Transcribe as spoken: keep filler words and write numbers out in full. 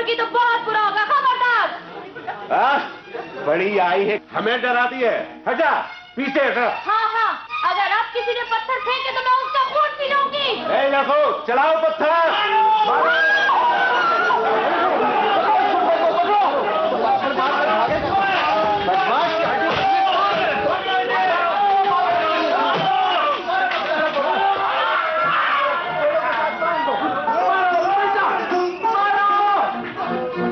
मुर्गी तो बहुत बुरा होगा, खबरदार। बड़ी आई है, हमें डराती है। हटा, पीछे हटा। हाँ हाँ, अगर अब किसी ने पत्थर फेंके तो मैं उसका खून पी लूंगी। ए लखो, चलाओ पत्थर।